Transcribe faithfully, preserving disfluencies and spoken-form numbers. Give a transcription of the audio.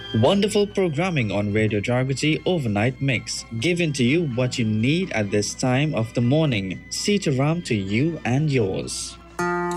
Wonderful programming on Radio Jagati Overnight Mix, giving to you what you need at this time of the morning. Sitaram to you and yours.